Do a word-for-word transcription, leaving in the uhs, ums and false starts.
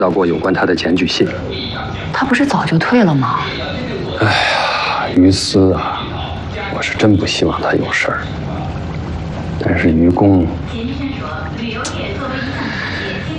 到过有关他的检举信。 他不是早就退了吗？ 哎呀，于私啊，我是真不希望他有事儿。但是于公，